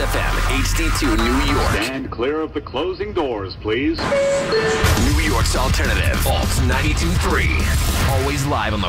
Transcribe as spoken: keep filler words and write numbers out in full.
F M, H D two, New York. Stand clear of the closing doors, please. New York's alternative, Alt ninety-two point three. Always live on the